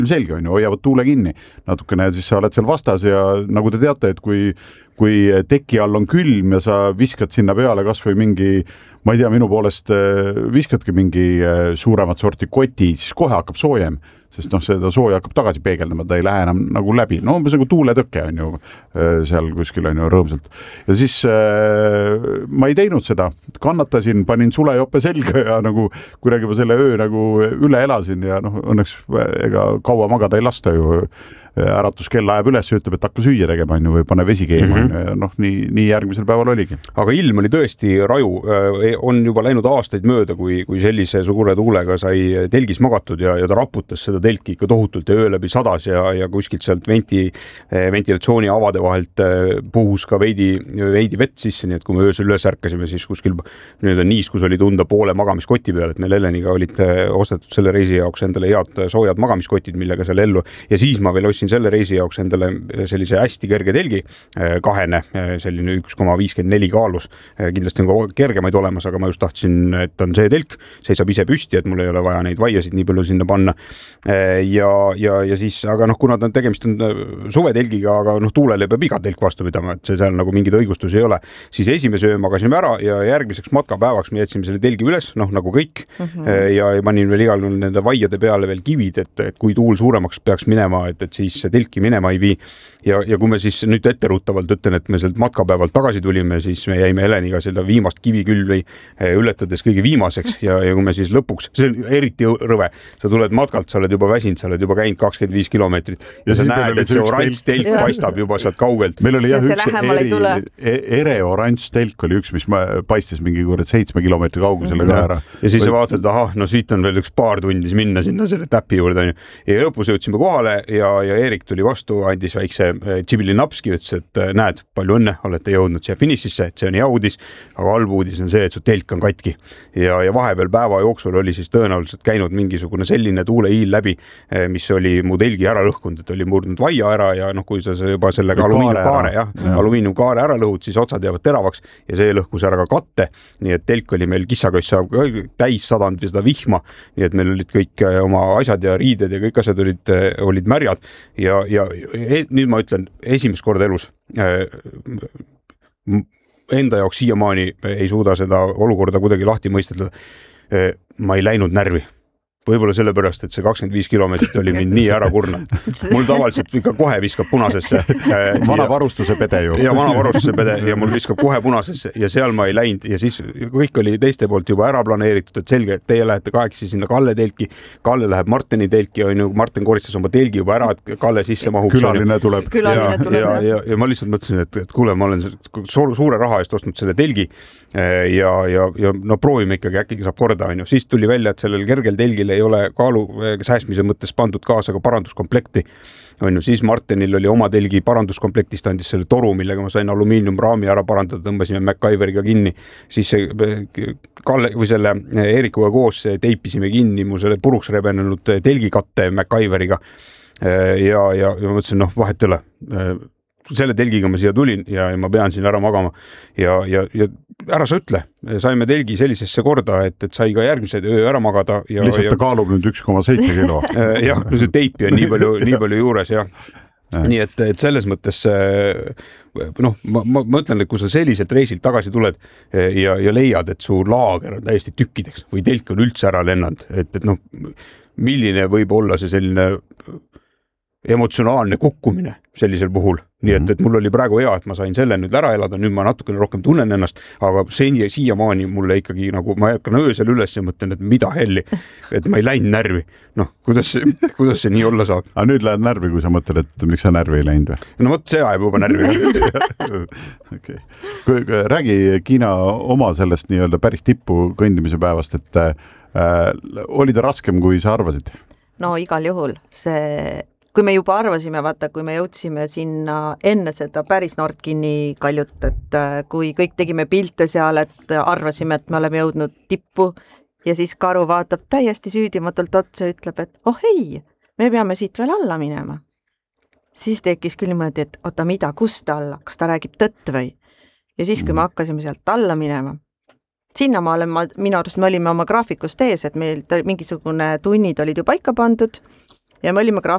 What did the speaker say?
selge on ju, hoiavad tuule kinni natukene ja siis sa oled seal vastas ja nagu te teate, et kui teki all on külm ja sa viskad sinna peale kas või mingi, ma ei tea, minu poolest viskadki mingi suuremat sorti koti, siis kohe hakkab soojem, sest seda sooja hakkab tagasi peegeldama, ta ei lähe enam nagu läbi. No umbes nagu tuuletõkke on ju seal kuskil on ju rõõmsalt. Ja siis ma ei teinud seda, kannatasin, panin sulejope selga ja nagu kuidagi ma selle öö nagu üle elasin ja õnneks ega kaua magada ei lasta ju. Äratuskella ajab üles ja ütleb, et hakka süüa tegema või pane vesi keema ja nii järgmisel päeval oligi. Aga ilm oli tõesti raju, on juba läinud aastaid mööda, kui sellise suure tuulega sai telgis magatud ja ta raputas seda telki ikka tohutult ja öö läbi sadas ja kuskilt sealt ventilatsiooni avade vahelt puhus ka veidi vett sisse, nii et kui me öösel üles ärkasime, siis kuskil niiskus oli tunda poole magamiskoti peal, et meil Heleniga olid ostetud selle reisi jaoks endale head soojad magamiskotid, millega seal ellu ja siis ma veel selle reisi jaoks endale sellise hästi kerge telgi, kahene, selline 1,54 kaalus. Kindlasti on kergemaid olemas, aga ma just tahtsin, et on see telk, seisab ise püsti, et mul ei ole vaja neid vaiasid nii palju sinna panna. Ja siis, aga kuna tegemist on suvetelgiga, aga tuulele peab iga telk vastu pidama, et see seal nagu mingid õigustusi ei ole, siis esimese öö magasime ära ja järgmiseks matkapäevaks me jätsime selle telgi üles, nagu kõik, ja panin veel igal nende vaiade peale veel kivid, et kui tuul suuremaks peaks minema, et siis see telki minema ei vii. Ja kui me siis nüüd etteruttavalt ütlen, et me sealt matkapäevalt tagasi tulime, siis me jäime Heleniga seda viimast kivikülvi ületades kõige viimaseks ja kui me siis lõpuks, see on eriti rõve, sa tuled matkalt, sa oled juba väsinud, sa oled juba käinud 25 kilomeetrit ja sa näed, et see oranž telk paistab juba sealt kaugelt. Meil oli üks ere oranž telk oli üks, mis paistis mingi 7 kilomeetri kaugusele ka ära. Ja siis sa vaatad, siit on veel üks paar tundi minna sinna selle täpi juurde. Ja lõpus jõudsime kohale ja Eerik tuli vastu, andis väikse Tšibili napski, ütles, et näed, palju õnne, olete jõudnud siia finišisse, et see on hea uudis, aga halb uudis on see, et su telk on katki. Ja vahepeal päeva jooksul oli siis tõenäoliselt käinud mingisugune selline tuuleiil läbi, mis oli mu telgi ära lõhkunud, et oli murdnud vaia ära ja kui sa juba sellega alumiiniumkaare ära lõhud, siis otsad jäävad teravaks ja see lõhkus ära ka katte, nii et telk oli meil kissakössa täis sadanud seda vihma, nii et meil olid kõik oma asjad ja riided ja kõik asjad olid märjad ja nüüd ma ütlen, esimest korda elus enda jaoks siiamaani ei suuda seda olukorda kuidagi lahti mõistetada. Ma ei läinud närvi. Võib-olla sellepärast, et see 25 kilomeetrit oli mind nii ära kurnud. Mul tavaliselt ikka kohe viskab punasesse. Vana varustuse pede ju. Ja vana varustuse pede ja mul viskab kohe punasesse ja seal ma ei läinud ja siis kõik oli teiste poolt juba ära planeeritud, et selge, et teie lähete kahekesi sinna Kalle telki, Kalle läheb Martini telki, Martin koristas oma telgi juba ära, et Kalle sisse mahuks. Külaline tuleb. Ja ma lihtsalt mõtlesin, et kuule, ma olen suure raha eest ostnud selle telgi ja proovime ikkagi, äkki saab korda. Siis tuli välja, et sellel kergel telgil ei ole kaalu säästmise mõttes pandud kaasa ka paranduskomplekti. Siis Martinil oli oma telgi paranduskomplektist, andis selle toru, millega ma sain alumiiniumraami ära parandada, tõmbasime MacGyveriga kinni. Siis Kalle või selle Eerikuga koos teipisime kinni mu selle puruks rebenenud telgikatte MacGyveriga ja ma mõtlesin, vahet ei ole. Selle telgiga ma siia tulin ja ma pean siin ära magama ja ära sa ütle, saime telgi sellisesse korda, et sai ka järgmised öö ära magada. Lihtsalt ta kaalub nüüd 1,7 kilo. Jah, see teipi on nii palju juures, jah. Nii et selles mõttes ma mõtlen, et kui sa selliselt reisilt tagasi tuled ja leiad, et su laager on täiesti tükkideks või telk on üldse ära lennanud, et milline võib olla see selline emotsionaalne kukkumine sellisel puhul. Nii et mul oli praegu hea, et ma sain selle nüüd ära elada, nüüd ma natukene rohkem tunnen ennast, aga siiamaani mulle ikkagi ma jäkkan öösel üles ja mõtlen, et mida helli, et ma ei läinud närvi. Kuidas see nii olla saab? Aga nüüd lähed närvi, kui sa mõtled, et miks sa närvi ei läinud või? See ajab juba närvi. Okay. Räägi, Kiina, oma sellest nii-öelda päris tippu kõndimise päevast, et oli ta raskem, kui sa arvasid? No igal juhul. Kui me juba arvasime, vaata, kui me jõudsime sinna enne seda päris Nordkini kaljut, et kui kõik tegime pilte seal, et arvasime, et me oleme jõudnud tippu ja siis Karu vaatab täiesti süüdimatult otsa ja ütleb, et ei, me peame siit veel alla minema. Siis tekkis küll niimoodi, et oota, mida, kust alla, kas ta räägib tõtt või? Ja siis, kui me hakkasime sealt alla minema, minu arust me olime oma graafikust ees, et meil mingisugune tunnid olid ju paika pandud ja me olime